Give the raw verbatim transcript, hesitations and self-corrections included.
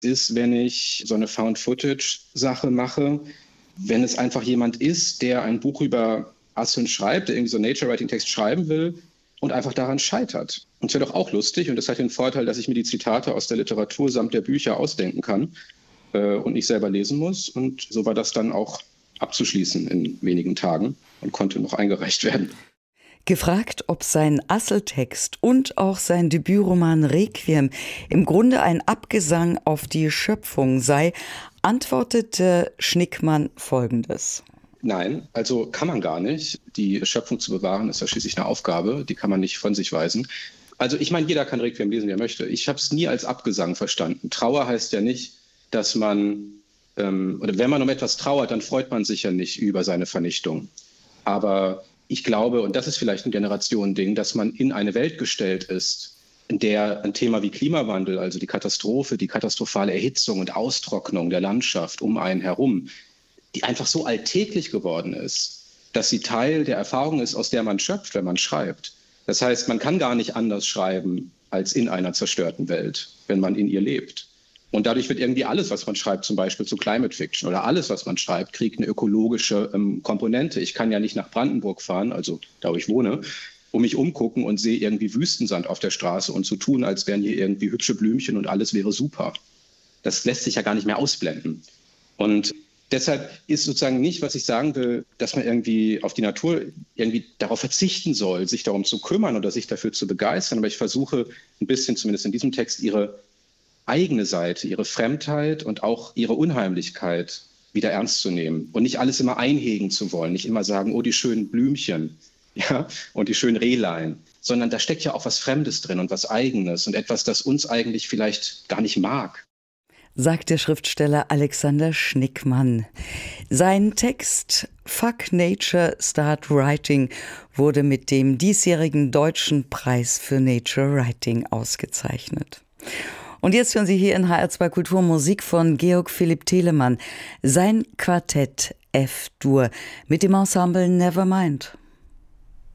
ist, wenn ich so eine Found-Footage-Sache mache, wenn es einfach jemand ist, der ein Buch über Asseln schreibt, der irgendwie so einen Nature-Writing-Text schreiben will und einfach daran scheitert. Und es wäre doch auch lustig und das hat den Vorteil, dass ich mir die Zitate aus der Literatur samt der Bücher ausdenken kann äh, und nicht selber lesen muss. Und so war das dann auch abzuschließen in wenigen Tagen und konnte noch eingereicht werden. Gefragt, ob sein Asseltext und auch sein Debütroman Requiem im Grunde ein Abgesang auf die Schöpfung sei, antwortete Schnickmann Folgendes. Nein, also kann man gar nicht. Die Schöpfung zu bewahren ist ja schließlich eine Aufgabe, die kann man nicht von sich weisen. Also ich meine, jeder kann Requiem lesen, wie er möchte. Ich habe es nie als Abgesang verstanden. Trauer heißt ja nicht, dass man, ähm, oder wenn man um etwas trauert, dann freut man sich ja nicht über seine Vernichtung. Aber ich glaube, und das ist vielleicht ein Generationending, dass man in eine Welt gestellt ist, in der ein Thema wie Klimawandel, also die Katastrophe, die katastrophale Erhitzung und Austrocknung der Landschaft um einen herum, die einfach so alltäglich geworden ist, dass sie Teil der Erfahrung ist, aus der man schöpft, wenn man schreibt. Das heißt, man kann gar nicht anders schreiben als in einer zerstörten Welt, wenn man in ihr lebt. Und dadurch wird irgendwie alles, was man schreibt, zum Beispiel zu Climate Fiction oder alles, was man schreibt, kriegt eine ökologische ähm, Komponente. Ich kann ja nicht nach Brandenburg fahren, also da, wo ich wohne, um mich umgucken und sehe irgendwie Wüstensand auf der Straße und zu tun, als wären hier irgendwie hübsche Blümchen und alles wäre super. Das lässt sich ja gar nicht mehr ausblenden. Und deshalb ist sozusagen nicht, was ich sagen will, dass man irgendwie auf die Natur irgendwie darauf verzichten soll, sich darum zu kümmern oder sich dafür zu begeistern. Aber ich versuche ein bisschen, zumindest in diesem Text, ihre eigene Seite, ihre Fremdheit und auch ihre Unheimlichkeit wieder ernst zu nehmen und nicht alles immer einhegen zu wollen, nicht immer sagen, oh, die schönen Blümchen, ja, und die schönen Rehlein, sondern da steckt ja auch was Fremdes drin und was Eigenes und etwas, das uns eigentlich vielleicht gar nicht mag. Sagt der Schriftsteller Alexander Schnickmann. Sein Text Fuck Nature, Start Writing wurde mit dem diesjährigen Deutschen Preis für Nature Writing ausgezeichnet. Und jetzt hören Sie hier in H R zwei Kultur Musik von Georg Philipp Telemann. Sein Quartett F-Dur mit dem Ensemble Nevermind.